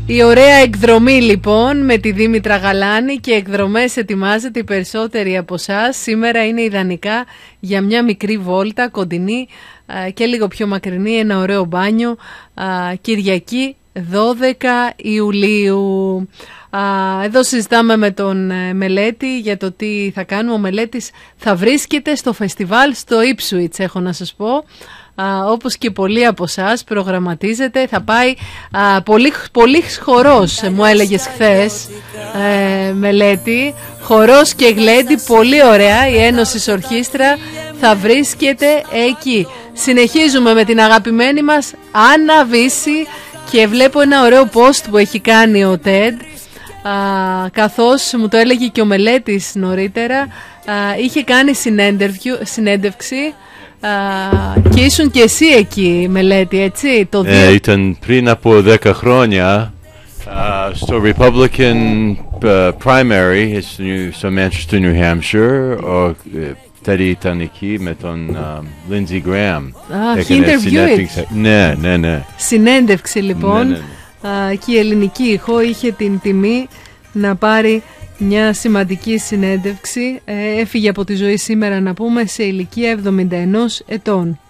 Η ωραία εκδρομή λοιπόν με τη Δήμητρα Γαλάνη, και εκδρομές ετοιμάζεται οι περισσότεροι από εσάς. Σήμερα είναι ιδανικά για μια μικρή βόλτα, κοντινή και λίγο πιο μακρινή, ένα ωραίο μπάνιο, Κυριακή 12 Ιουλίου. Εδώ συζητάμε με τον Μελέτη για το τι θα κάνουμε. Ο Μελέτης θα βρίσκεται στο φεστιβάλ στο Ipswich, έχω να σας πω. Όπως και πολλοί από εσάς προγραμματίζεται, θα πάει πολύ χορός, μου έλεγες χθες, Μελέτη, χορός και γλέντι, πολύ ωραία. Η Ένωση Ορχήστρα θα βρίσκεται εκεί. Συνεχίζουμε με την αγαπημένη μας Άννα Βύση, και βλέπω ένα ωραίο post που έχει κάνει ο TED, καθώς μου το έλεγε και ο Μελέτης νωρίτερα. Είχε κάνει συνέντευξη και ήσουν και εσύ εκεί, Μελέτη, έτσι? Ήταν πριν από 10 χρόνια στο Republican primary στο Manchester, New Hampshire. Τέρι ήταν εκεί με τον Lindsey Graham. Ναι. Συνέντευξη λοιπόν. Και η Ελληνική Ηχό είχε την τιμή να πάρει μια σημαντική συνέντευξη. Έφυγε από τη ζωή σήμερα, να πούμε, σε ηλικία 71 ετών.